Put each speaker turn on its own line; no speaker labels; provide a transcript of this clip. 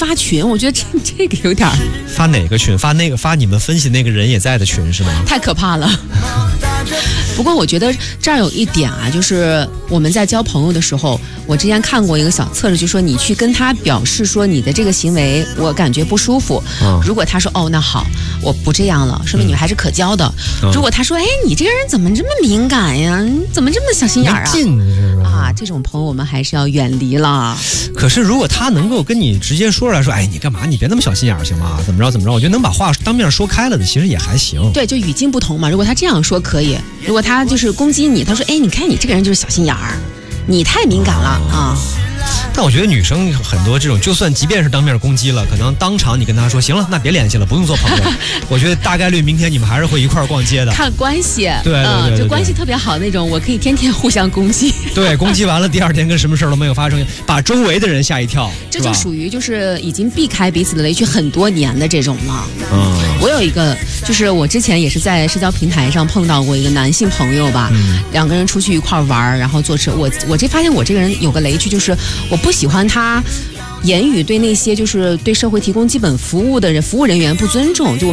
发群，我觉得这个有点
发哪个群？发你们分析那个人也在的群是吗？
太可怕了。不过我觉得这儿有一点啊，就是我们在交朋友的时候，我之前看过一个小测试，就说你去跟他表示说你的这个行为我感觉不舒服，如果他说哦那好，我不这样了，说明你们还是可交的。如果他说哎你这个人怎么这么敏感呀，你怎么这么小心眼啊？这种朋友我们还是要远离了。
可是如果他能够跟你直接说出来说，哎你干嘛你别那么小心眼行吗？怎么着，我觉得能把话当面说开了的其实也还行。
对，就语境不同嘛。如果他这样说可以，如果他就是攻击你，他说哎你看你这个人就是小心眼儿，你太敏感了啊。
但我觉得女生很多这种，就算即便是当面攻击了，可能当场你跟她说行了，那别联系了，不用做朋友。我觉得大概率明天你们还是会一块逛街的。
看关系，
对，
就关系特别好那种，我可以天天互相攻击。
对，攻击完了第二天跟什么事都没有发生，把周围的人吓一跳。
这就属于就是已经避开彼此的雷区很多年的这种了。我有一个，就是我之前也是在社交平台上碰到过一个男性朋友吧，两个人出去一块玩，然后坐车，我这发现我这个人有个雷区，就是我不喜欢他言语对那些就是对社会提供基本服务的人、服务人员不尊重，就